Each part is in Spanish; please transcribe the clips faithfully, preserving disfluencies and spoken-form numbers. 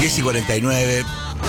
diez y cuarenta y nueve,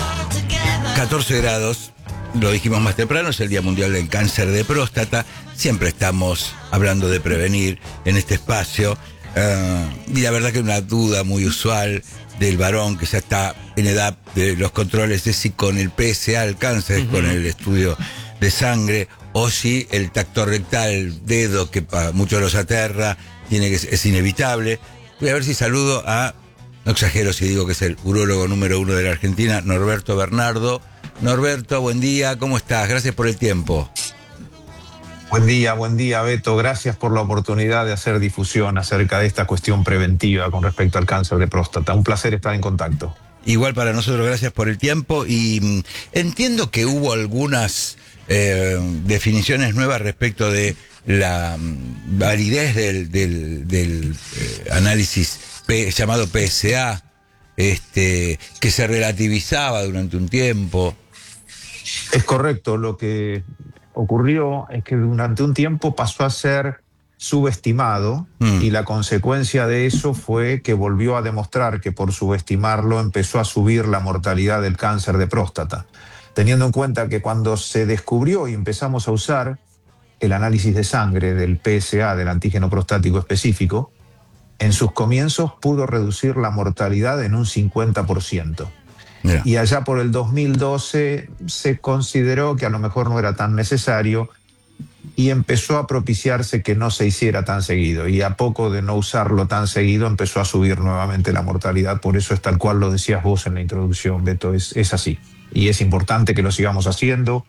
catorce grados, lo dijimos más temprano, es el Día Mundial del Cáncer de Próstata. Siempre estamos hablando de prevenir en este espacio. Uh, y la verdad que una duda muy usual del varón que ya está en edad de los controles es si con el P S A el cáncer, uh-huh. con el estudio de sangre, o si el tacto rectal, el dedo que para muchos los aterra, tiene que es inevitable. Voy a ver si saludo a, no exagero si digo que es el urólogo número uno de la Argentina, Norberto Bernardo. Norberto, buen día, ¿cómo estás? Gracias por el tiempo. Buen día, buen día, Beto. Gracias por la oportunidad de hacer difusión acerca de esta cuestión preventiva con respecto al cáncer de próstata. Un placer estar en contacto. Igual para nosotros, gracias por el tiempo. Y mm, entiendo que hubo algunas eh, definiciones nuevas respecto de la mm, validez del, del, del eh, análisis P, llamado P S A, este, que se relativizaba durante un tiempo. Es correcto, lo que ocurrió es que durante un tiempo pasó a ser subestimado mm. y la consecuencia de eso fue que volvió a demostrar que por subestimarlo empezó a subir la mortalidad del cáncer de próstata. Teniendo en cuenta que cuando se descubrió y empezamos a usar el análisis de sangre del P S A, del antígeno prostático específico, en sus comienzos pudo reducir la mortalidad en un cincuenta por ciento. Mira. Y allá por el dos mil doce se consideró que a lo mejor no era tan necesario y empezó a propiciarse que no se hiciera tan seguido. Y a poco de no usarlo tan seguido empezó a subir nuevamente la mortalidad. Por eso es tal cual lo decías vos en la introducción, Beto, es, es así. Y es importante que lo sigamos haciendo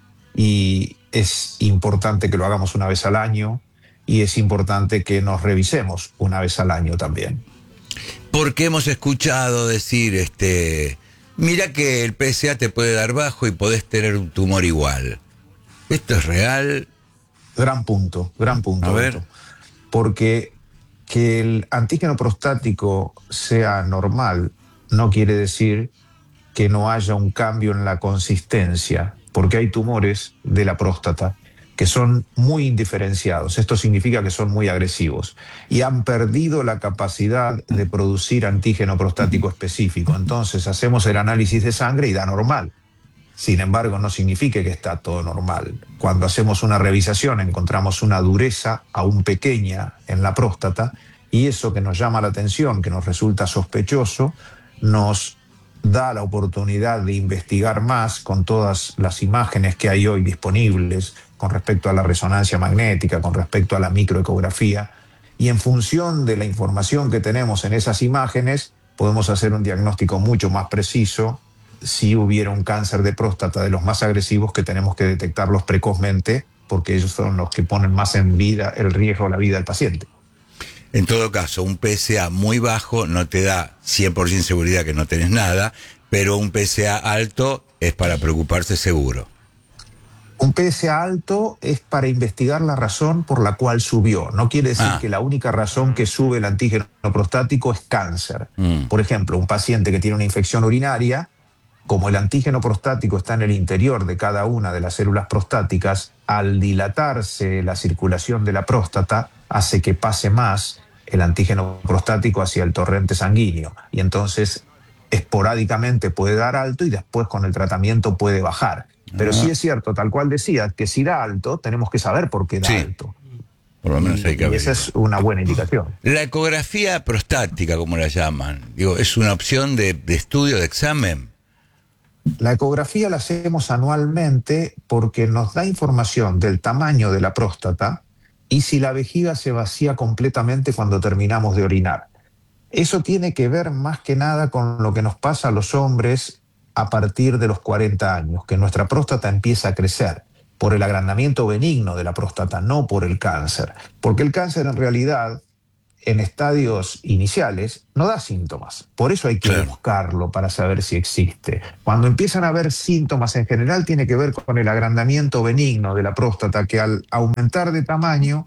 y es importante que lo hagamos una vez al año y es importante que nos revisemos una vez al año también. Porque hemos escuchado decir, este... mira que el P S A te puede dar bajo y podés tener un tumor igual. ¿Esto es real? Gran punto, gran punto. A ver. Porque que el antígeno prostático sea normal no quiere decir que no haya un cambio en la consistencia, porque hay tumores de la próstata que son muy indiferenciados. Esto significa que son muy agresivos y han perdido la capacidad de producir antígeno prostático específico. Entonces hacemos el análisis de sangre y da normal. Sin embargo, no significa que está todo normal. Cuando hacemos una revisación encontramos una dureza aún pequeña en la próstata y eso que nos llama la atención, que nos resulta sospechoso, nos da la oportunidad de investigar más con todas las imágenes que hay hoy disponibles con respecto a la resonancia magnética, con respecto a la microecografía, y en función de la información que tenemos en esas imágenes podemos hacer un diagnóstico mucho más preciso si hubiera un cáncer de próstata de los más agresivos que tenemos que detectarlos precozmente porque ellos son los que ponen más en vida el riesgo a la vida del paciente. En todo caso, un P S A muy bajo no te da cien por ciento seguridad que no tenés nada, pero un P S A alto es para preocuparse seguro. Un P S A alto es para investigar la razón por la cual subió. No quiere decir ah. que la única razón que sube el antígeno prostático es cáncer. Mm. Por ejemplo, un paciente que tiene una infección urinaria, como el antígeno prostático está en el interior de cada una de las células prostáticas, al dilatarse la circulación de la próstata, hace que pase más el antígeno prostático hacia el torrente sanguíneo. Y entonces, esporádicamente puede dar alto y después con el tratamiento puede bajar. Pero sí es cierto, tal cual decía, que si da alto, tenemos que saber por qué da sí. alto. Por lo menos hay que y esa es una buena indicación. La ecografía prostática, como la llaman, digo, ¿es una opción de, de estudio, de examen? La ecografía la hacemos anualmente porque nos da información del tamaño de la próstata y si la vejiga se vacía completamente cuando terminamos de orinar. Eso tiene que ver más que nada con lo que nos pasa a los hombres a partir de los cuarenta años, que nuestra próstata empieza a crecer por el agrandamiento benigno de la próstata, no por el cáncer. Porque el cáncer en realidad, en estadios iniciales, no da síntomas. Por eso hay que claro. buscarlo para saber si existe. Cuando empiezan a haber síntomas en general, tiene que ver con el agrandamiento benigno de la próstata, que al aumentar de tamaño,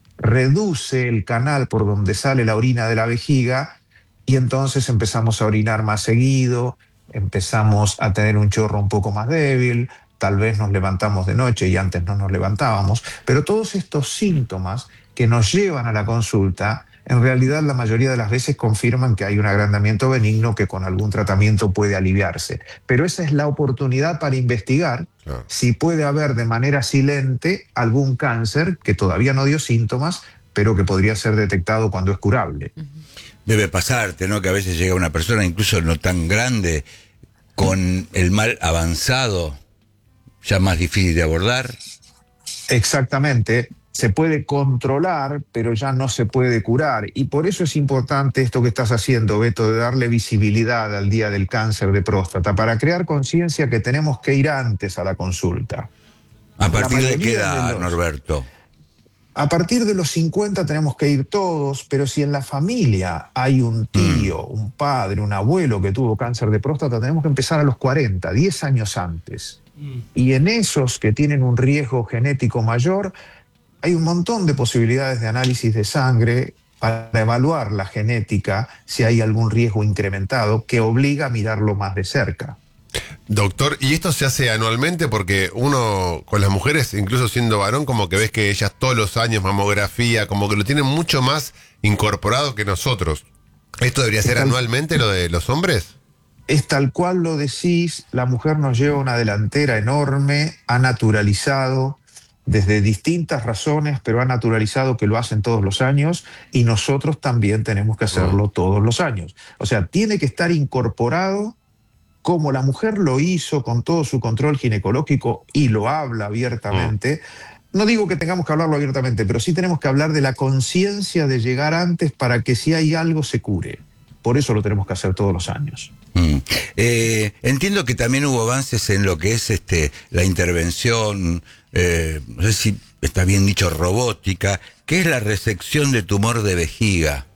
reduce el canal por donde sale la orina de la vejiga y entonces empezamos a orinar más seguido, empezamos a tener un chorro un poco más débil, tal vez nos levantamos de noche y antes no nos levantábamos, pero todos estos síntomas que nos llevan a la consulta en realidad la mayoría de las veces confirman que hay un agrandamiento benigno que con algún tratamiento puede aliviarse. Pero esa es la oportunidad para investigar Claro. si puede haber de manera silente algún cáncer que todavía no dio síntomas, pero que podría ser detectado cuando es curable. Debe pasarte, ¿no? Que a veces llega una persona, incluso no tan grande, con el mal avanzado, ya más difícil de abordar. Exactamente. Se puede controlar, pero ya no se puede curar. Y por eso es importante esto que estás haciendo, Beto, de darle visibilidad al Día del Cáncer de Próstata, para crear conciencia que tenemos que ir antes a la consulta. ¿A partir de qué mayoría edad, de los- Norberto? A partir de los cincuenta tenemos que ir todos, pero si en la familia hay un tío, un padre, un abuelo que tuvo cáncer de próstata, tenemos que empezar a los cuarenta, diez años antes. Y en esos que tienen un riesgo genético mayor, hay un montón de posibilidades de análisis de sangre para evaluar la genética, si hay algún riesgo incrementado que obliga a mirarlo más de cerca. Doctor, ¿y esto se hace anualmente? Porque uno, con las mujeres, incluso siendo varón, como que ves que ellas todos los años mamografía, como que lo tienen mucho más incorporado que nosotros. ¿Esto debería ser Tal- anualmente lo de los hombres? Es tal cual lo decís, la mujer nos lleva una delantera enorme, ha naturalizado desde distintas razones, pero ha naturalizado que lo hacen todos los años y nosotros también tenemos que hacerlo todos los años. O sea, tiene que estar incorporado como la mujer lo hizo con todo su control ginecológico y lo habla abiertamente. No digo que tengamos que hablarlo abiertamente, pero sí tenemos que hablar de la conciencia de llegar antes para que si hay algo se cure. Por eso lo tenemos que hacer todos los años. Mm. Eh, entiendo que también hubo avances en lo que es este la intervención, eh, no sé si está bien dicho, robótica, que es la resección de tumor de vejiga.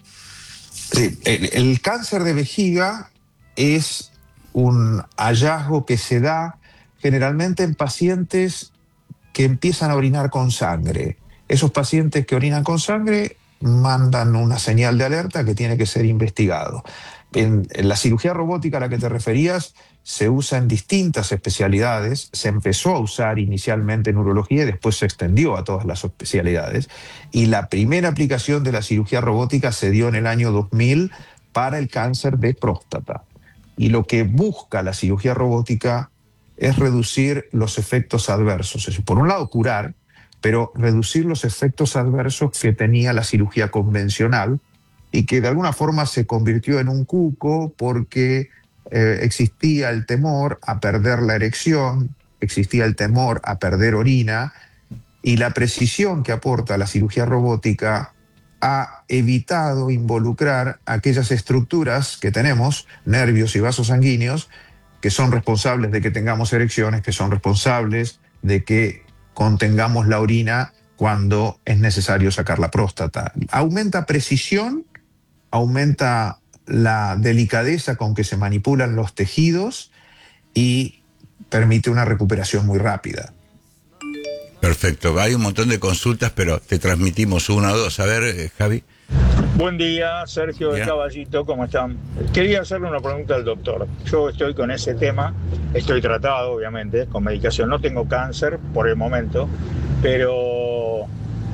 Sí, el, el cáncer de vejiga es un hallazgo que se da generalmente en pacientes que empiezan a orinar con sangre. Esos pacientes que orinan con sangre mandan una señal de alerta que tiene que ser investigado. En, en la cirugía robótica a la que te referías se usa en distintas especialidades, se empezó a usar inicialmente en urología y después se extendió a todas las especialidades. Y la primera aplicación de la cirugía robótica se dio en el año dos mil para el cáncer de próstata. Y lo que busca la cirugía robótica es reducir los efectos adversos. Es decir, por un lado curar, pero reducir los efectos adversos que tenía la cirugía convencional y que de alguna forma se convirtió en un cuco porque eh, existía el temor a perder la erección, existía el temor a perder orina, y la precisión que aporta la cirugía robótica ha evitado involucrar aquellas estructuras que tenemos, nervios y vasos sanguíneos, que son responsables de que tengamos erecciones, que son responsables de que contengamos la orina cuando es necesario sacar la próstata. Aumenta precisión, aumenta la delicadeza con que se manipulan los tejidos y permite una recuperación muy rápida. Perfecto, hay un montón de consultas, pero te transmitimos una o dos. A ver, eh, Javi. Buen día, Sergio de Bien. Caballito, ¿cómo están? Quería hacerle una pregunta al doctor. Yo estoy con ese tema, estoy tratado obviamente con medicación, no tengo cáncer por el momento, pero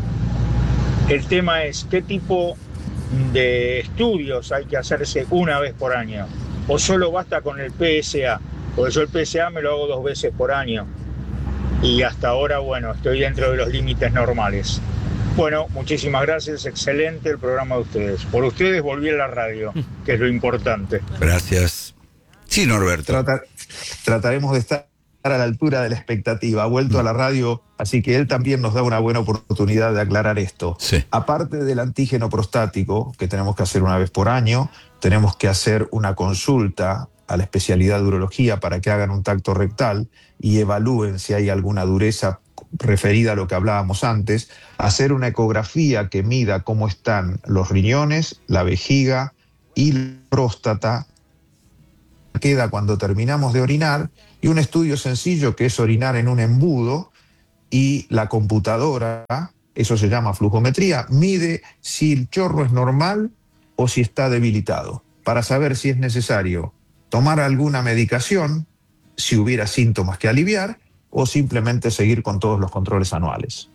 el tema es qué tipo de estudios hay que hacerse una vez por año, o solo basta con el P S A, porque yo el P S A me lo hago dos veces por año y hasta ahora, bueno, estoy dentro de los límites normales. Bueno, muchísimas gracias, excelente el programa de ustedes. Por ustedes volví a la radio, que es lo importante. Gracias. Sí, Norberto. Tratar- trataremos de estar a la altura de la expectativa. Ha vuelto a la radio, así que él también nos da una buena oportunidad de aclarar esto. Sí. Aparte del antígeno prostático, que tenemos que hacer una vez por año, tenemos que hacer una consulta a la especialidad de urología para que hagan un tacto rectal y evalúen si hay alguna dureza referida a lo que hablábamos antes, hacer una ecografía que mida cómo están los riñones, la vejiga y la próstata, queda cuando terminamos de orinar, y un estudio sencillo que es orinar en un embudo, y la computadora, eso se llama flujometría, mide si el chorro es normal o si está debilitado, para saber si es necesario tomar alguna medicación, si hubiera síntomas que aliviar, o simplemente seguir con todos los controles anuales.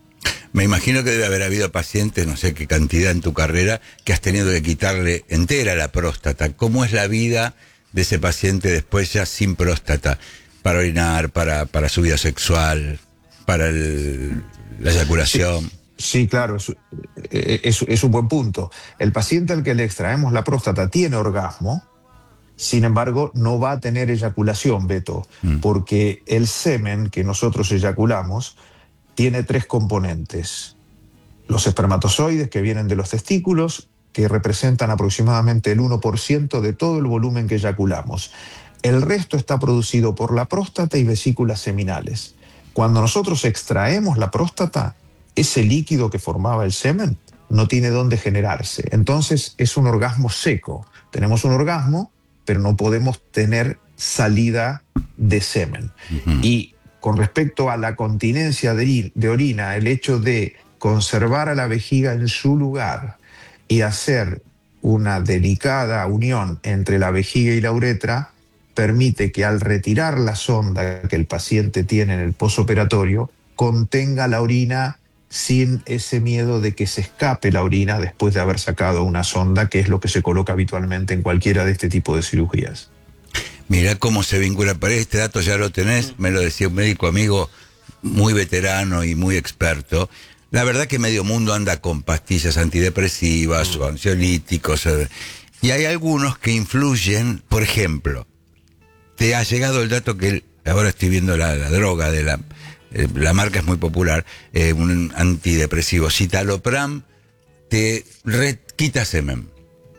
Me imagino que debe haber habido pacientes, no sé qué cantidad en tu carrera, que has tenido que quitarle entera la próstata. ¿Cómo es la vida de ese paciente después ya sin próstata? Para orinar, para, para su vida sexual, para el, la eyaculación. Sí. Sí, claro, es, es, es un buen punto. El paciente al que le extraemos la próstata tiene orgasmo, sin embargo, no va a tener eyaculación, Beto, mm. porque el semen que nosotros eyaculamos tiene tres componentes. Los espermatozoides que vienen de los testículos, que representan aproximadamente el uno por ciento de todo el volumen que eyaculamos. El resto está producido por la próstata y vesículas seminales. Cuando nosotros extraemos la próstata, ese líquido que formaba el semen no tiene dónde generarse. Entonces es un orgasmo seco. Tenemos un orgasmo, pero no podemos tener salida de semen. Uh-huh. Y con respecto a la continencia de, de orina, el hecho de conservar a la vejiga en su lugar y hacer una delicada unión entre la vejiga y la uretra permite que al retirar la sonda que el paciente tiene en el posoperatorio, contenga la orina sin ese miedo de que se escape la orina después de haber sacado una sonda, que es lo que se coloca habitualmente en cualquiera de este tipo de cirugías. Mirá cómo se vincula, para este dato ya lo tenés, me lo decía un médico amigo muy veterano y muy experto. La verdad que medio mundo anda con pastillas antidepresivas o ansiolíticos, y hay algunos que influyen, por ejemplo, te ha llegado el dato que ahora estoy viendo la, la droga de la... la marca es muy popular, eh, un antidepresivo, citalopram, te re, quita semen.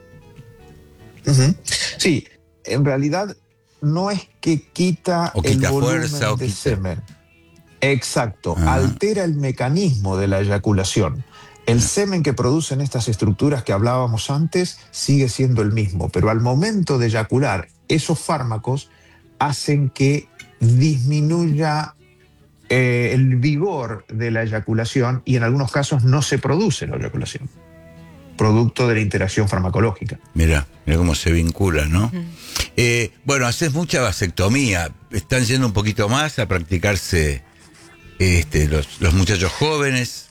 Uh-huh. Sí, en realidad no es que quita, o quita el volumen fuerza, o de quita... semen. Exacto, ah. altera el mecanismo de la eyaculación. El semen que producen estas estructuras que hablábamos antes sigue siendo el mismo, pero al momento de eyacular, esos fármacos hacen que disminuya Eh, el vigor de la eyaculación y en algunos casos no se produce la eyaculación, producto de la interacción farmacológica. Mira, mira cómo se vincula, ¿no? Uh-huh. Eh, bueno, haces mucha vasectomía. ¿Están yendo un poquito más a practicarse este, los, los muchachos jóvenes?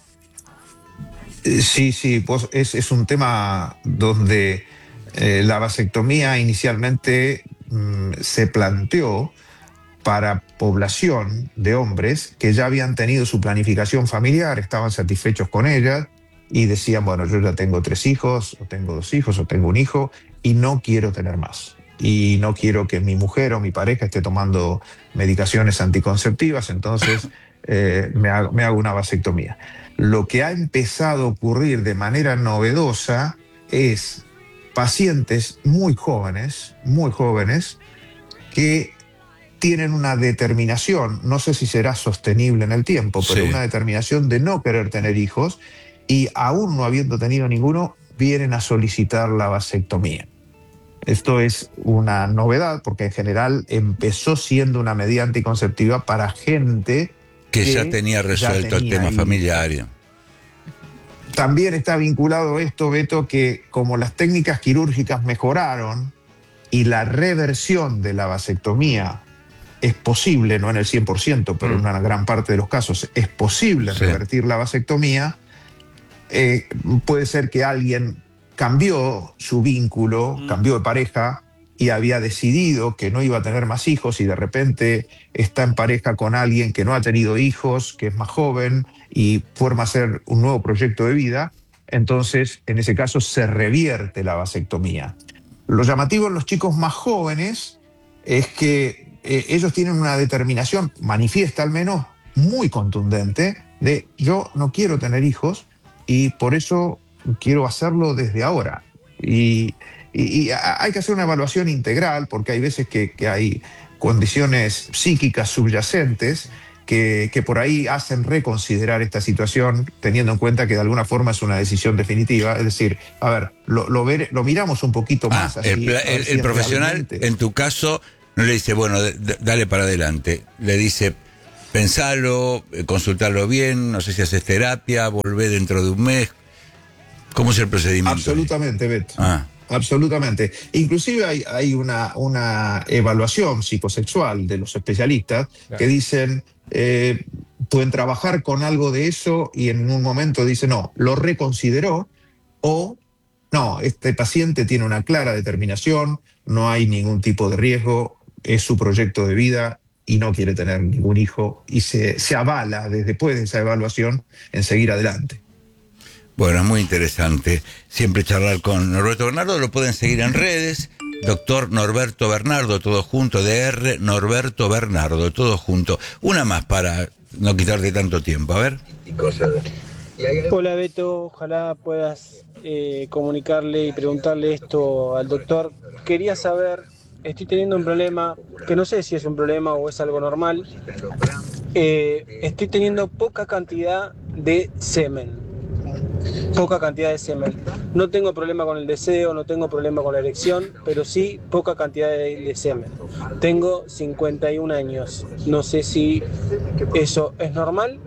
Eh, sí, sí, pues es, es un tema donde eh, la vasectomía inicialmente mmm, se planteó para población de hombres que ya habían tenido su planificación familiar, estaban satisfechos con ella y decían, bueno, yo ya tengo tres hijos, o tengo dos hijos, o tengo un hijo, y no quiero tener más. Y no quiero que mi mujer o mi pareja esté tomando medicaciones anticonceptivas, entonces eh, me, hago, me hago una vasectomía. Lo que ha empezado a ocurrir de manera novedosa es pacientes muy jóvenes, muy jóvenes, que tienen una determinación, no sé si será sostenible en el tiempo, pero sí, una determinación de no querer tener hijos y aún no habiendo tenido ninguno, vienen a solicitar la vasectomía. Esto es una novedad porque en general empezó siendo una medida anticonceptiva para gente que, que ya tenía resuelto ya tenía el tema familiar. También está vinculado esto, Beto, que como las técnicas quirúrgicas mejoraron y la reversión de la vasectomía es posible, no en el cien por ciento, pero en una gran parte de los casos es posible sí. revertir la vasectomía, eh, puede ser que alguien cambió su vínculo, mm. cambió de pareja y había decidido que no iba a tener más hijos y de repente está en pareja con alguien que no ha tenido hijos, que es más joven y forma hacer un nuevo proyecto de vida, entonces en ese caso se revierte la vasectomía. Lo llamativo en los chicos más jóvenes es que Eh, ellos tienen una determinación, manifiesta al menos, muy contundente, de yo no quiero tener hijos y por eso quiero hacerlo desde ahora. Y, y, y hay que hacer una evaluación integral porque hay veces que, que hay condiciones psíquicas subyacentes que, que por ahí hacen reconsiderar esta situación, teniendo en cuenta que de alguna forma es una decisión definitiva. Es decir, a ver, lo, lo, ver, lo miramos un poquito ah, más. Así, el, el, si el profesional, realmente... en tu caso... No le dice, bueno, d- dale para adelante. Le dice, pensalo, consultarlo bien, no sé si haces terapia, volvé dentro de un mes. ¿Cómo es el procedimiento? Absolutamente, Beto. Ah. Absolutamente. Inclusive hay, hay una, una evaluación psicosexual de los especialistas claro. que dicen, eh, pueden trabajar con algo de eso y en un momento dicen, no, lo reconsideró, o no, este paciente tiene una clara determinación, no hay ningún tipo de riesgo, es su proyecto de vida y no quiere tener ningún hijo, y se, se avala desde después de esa evaluación en seguir adelante. Bueno, es muy interesante siempre charlar con Norberto Bernardo. Lo pueden seguir en redes. Doctor Norberto Bernardo, todo junto, D R Norberto Bernardo, todo junto. Una más para no quitarte tanto tiempo. A ver. Hola Beto, ojalá puedas eh, comunicarle y preguntarle esto al doctor. Quería saber, estoy teniendo un problema, que no sé si es un problema o es algo normal. Eh, estoy teniendo poca cantidad de semen. Poca cantidad de semen. No tengo problema con el deseo, no tengo problema con la erección, pero sí poca cantidad de, de semen. Tengo cincuenta y un años. No sé si eso es normal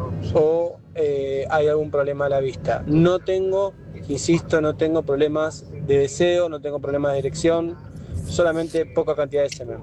o eh, hay algún problema a la vista. No tengo, insisto, no tengo problemas de deseo, no tengo problemas de erección, solamente poca cantidad de semen.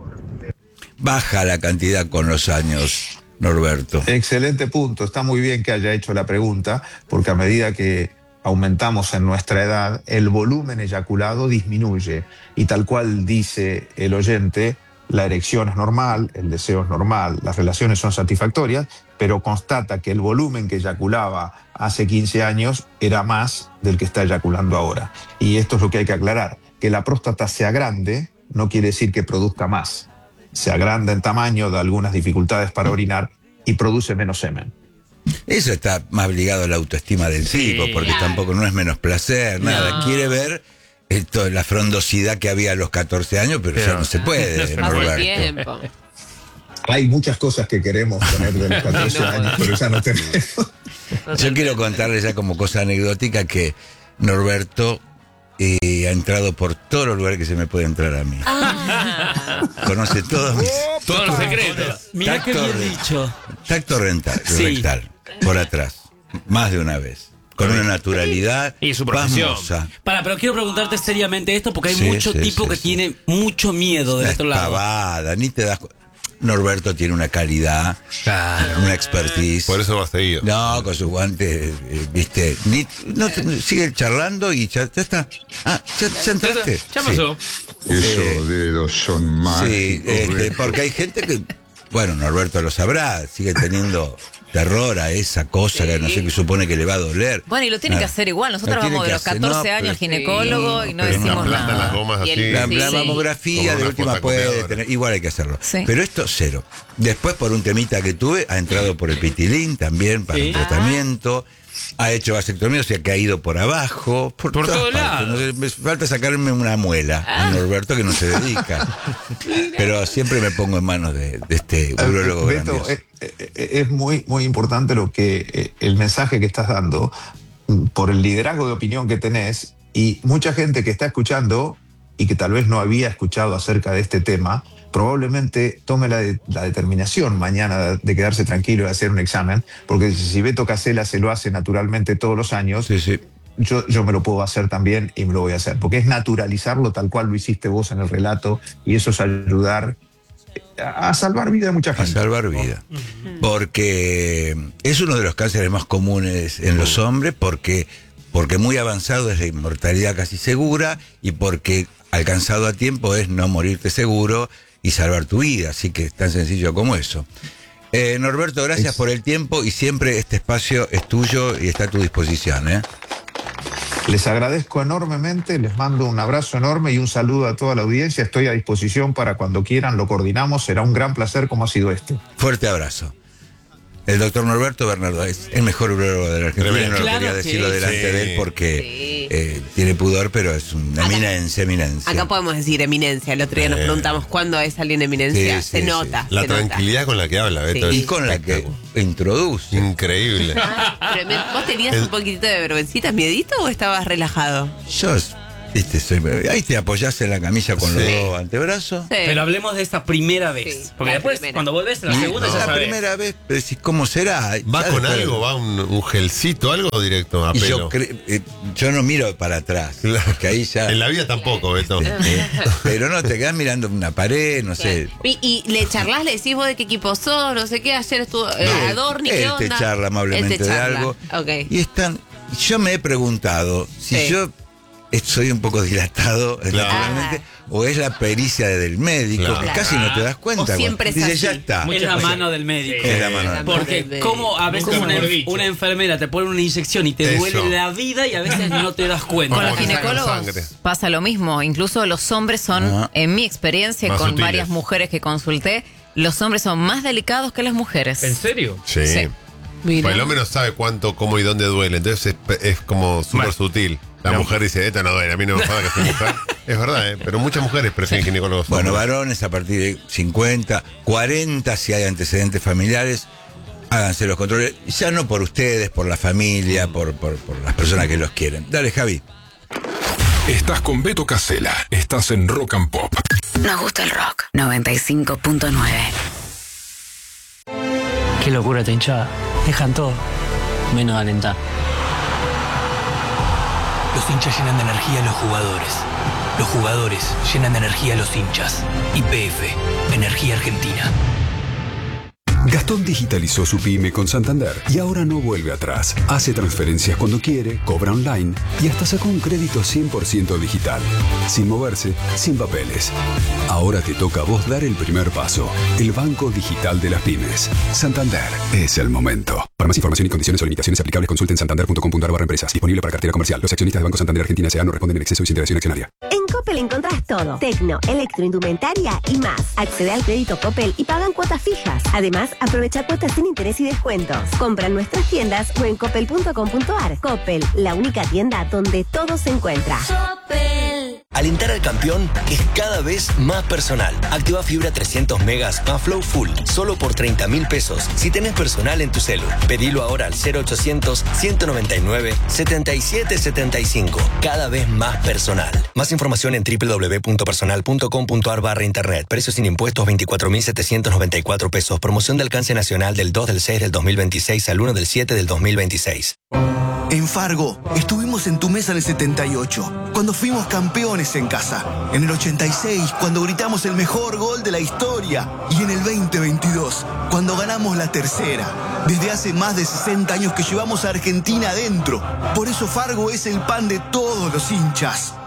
Baja la cantidad con los años, Norberto. Excelente punto, está muy bien que haya hecho la pregunta, porque a medida que aumentamos en nuestra edad, el volumen eyaculado disminuye, y tal cual dice el oyente, la erección es normal, el deseo es normal, las relaciones son satisfactorias, pero constata que el volumen que eyaculaba hace quince años era más del que está eyaculando ahora. Y esto es lo que hay que aclarar, que la próstata sea grande no quiere decir que produzca más. Se agranda en tamaño, da algunas dificultades para orinar y produce menos semen. Eso está más ligado a la autoestima del Sí, tipo, porque claro. tampoco no es menos placer, nada. No. Quiere ver esto, la frondosidad que había a los catorce años, pero, Pero ya no se puede, Pasa el Norberto. tiempo. Hay muchas cosas que queremos poner de los catorce No, años, pero ya no tenemos. Yo quiero contarles ya como cosa anecdótica que Norberto eh, ha entrado por todos los lugares que se me puede entrar a mí. Conoce todos mis... Todos los secretos. Mirá qué Tacto bien de- dicho. Tacto rental, Sí. rectal, por atrás, más de una vez, con una naturalidad Y su profesión. pasmosa. Para, pero quiero preguntarte seriamente esto porque hay Sí, mucho sí, tipo sí, que sí. tiene mucho miedo del Una otro lado. pavada, ni te das cu- Norberto tiene una calidad, una expertise. Por eso va seguido. No, con sus guantes, eh, viste, ni, no te- sigue charlando y ya, ya está. Ah, ya, ya entraste. Ya pasó. Esos dedos son Sí, mágicos. sí, este, Beto. porque hay gente que, bueno, Norberto lo sabrá, sigue teniendo terror a esa cosa que no sé qué supone que le va a doler. Bueno, y lo tiene que Nada. hacer igual. Nosotros Lo tiene vamos de que los hacer, catorce no, años al pero- ginecólogo y no pero decimos me aplastan nada. las gomas Y el- así. La, sí, la sí. mamografía Como de una última puede fotocopiadora. tener, igual hay que hacerlo. Sí. Pero esto cero. Después por un temita que tuve, ha entrado por el pitilín también para Sí. un tratamiento, ha hecho vasectomía, o sea que ha ido por abajo, por, Por todas todos partes. lados. No sé, me falta sacarme una muela a Norberto que no se dedica. Pero siempre me pongo en manos de, de este urólogo Beto, grandioso. es, es- es muy, muy importante lo que eh, el mensaje que estás dando mm, por el liderazgo de opinión que tenés, y mucha gente que está escuchando y que tal vez no había escuchado acerca de este tema, probablemente tome la, de- la determinación mañana de quedarse tranquilo y hacer un examen, porque si Beto Casella se lo hace naturalmente todos los años, Sí, sí. yo, yo me lo puedo hacer también y me lo voy a hacer, porque es naturalizarlo tal cual lo hiciste vos en el relato, y eso es ayudar a, a salvar vida de mucha A gente. salvar vida. Porque es uno de los cánceres más comunes en los hombres, porque, porque muy avanzado es la inmortalidad casi segura, y porque alcanzado a tiempo es no morirte seguro y salvar tu vida. Así que es tan sencillo como eso. Eh, Norberto, gracias Es- por el tiempo, y siempre este espacio es tuyo y está a tu disposición, ¿eh? Les agradezco enormemente, les mando un abrazo enorme y un saludo a toda la audiencia. Estoy a disposición para cuando quieran, lo coordinamos. Será un gran placer como ha sido este. Fuerte abrazo. El doctor Norberto Bernardo es el mejor urólogo de la Argentina. Tremendo. No lo Claro quería que decirlo sí. delante de él porque Sí. eh, tiene pudor, pero es una Acá- eminencia, eminencia. Acá podemos decir eminencia. El otro día nos Eh. preguntamos cuándo es alguien eminencia. Sí, se sí, nota. La se nota. tranquilidad con la que habla, Beto. Sí. Y es con la que espectacular. introduce. Increíble. Pero me- ¿Vos tenías El- un poquitito de vergüencita, miedito o estabas relajado? Yo Viste, soy- ahí te apoyás en la camilla con Sí. los dos antebrazos. Sí. Pero hablemos de esta primera vez. Sí, Porque la después, primera. cuando volvés a la Y segunda, ya la sabés. primera vez decís, ¿cómo será? ¿Va Ya con después- algo? ¿Va un, un gelcito, algo o directo a Y pelo? yo, cre- eh, yo no miro para atrás, Claro. porque ahí ya... En la vida tampoco, Beto. Eh, pero no, te quedás mirando una pared, no sé. Y, y le charlas, le decís vos de qué equipo sos, no sé qué, ayer estuvo eh, No, Adorni, ¿qué él onda? te charla amablemente Él te de charla. algo. Ok. Y están. Yo me he preguntado si Sí. yo soy un poco dilatado, Claro. naturalmente, o es la pericia del médico, Claro. que casi no te das cuenta. O siempre cuando- es Dice, ya así. está. Es la mano del médico. Es la mano La del mano Porque del como a veces Nunca una, mejor dicho. una enfermera te pone una inyección y te Eso. duele la vida y a veces no te das cuenta. Con los Porque sacan ginecólogos sangre. pasa lo mismo. Incluso los hombres son, Ajá. en mi experiencia, Más con sutiles. varias mujeres que consulté, los hombres son más delicados que las mujeres. ¿En serio? Sí. Sí. Mira. Pues el hombre no sabe cuánto, cómo y dónde duele. Entonces es, es como súper Bueno. sutil. La No. mujer dice, esta no duele, a mí no me joda que soy mujer. Es verdad, ¿eh? Pero muchas mujeres prefieren ginecólogos. Bueno, hombres. varones a partir de cincuenta, cuarenta, si hay antecedentes familiares, háganse los controles. Ya no por ustedes, por la familia, por, por, por las personas que los quieren. Dale, Javi. Estás con Beto Casella. Estás en Rock and Pop. Nos gusta el rock. noventa y cinco punto nueve. Qué locura esta hinchada. Dejan todo, menos alentar. Los hinchas llenan de energía a los jugadores. Los jugadores llenan de energía a los hinchas. Y P F, Energía Argentina. Gastón digitalizó su pyme con Santander y ahora no vuelve atrás. Hace transferencias cuando quiere, cobra online y hasta sacó un crédito cien por ciento digital. Sin moverse, sin papeles. Ahora te toca a vos dar el primer paso. El Banco Digital de las Pymes. Santander es el momento. Para más información y condiciones o limitaciones aplicables, consulten santander punto com punto ar barra empresas. Disponible para cartera comercial. Los accionistas de Banco Santander Argentina S A no responden en exceso y sin interacción accionaria. En Coppel encontrás todo. Tecno, electroindumentaria y más. Accede al crédito Coppel y pagan cuotas fijas. Además, aprovecha cuotas sin interés y descuentos. Compra en nuestras tiendas o en coppel punto com punto ar. Coppel, la única tienda donde todo se encuentra. Alentar al campeón es cada vez más personal. Activa fibra trescientos megas más Flow Full, solo por treinta mil pesos. Si tenés personal en tu celu, pedilo ahora al cero ochocientos, ciento noventa y nueve, setenta y siete setenta y cinco. Cada vez más personal. Más información en doble u doble u doble u punto personal punto com punto ar barra internet. Precios sin impuestos veinticuatro mil setecientos noventa y cuatro pesos. Promoción de alcance nacional del dos del seis del dos mil veintiséis al uno del siete del dos mil veintiséis. En Fargo, estuvimos en tu mesa en el setenta y ocho, cuando fuimos campeones en casa. En el ochenta y seis, cuando gritamos el mejor gol de la historia. Y en el veinte veintidós, cuando ganamos la tercera. Desde hace más de sesenta años que llevamos a Argentina adentro. Por eso Fargo es el pan de todos los hinchas.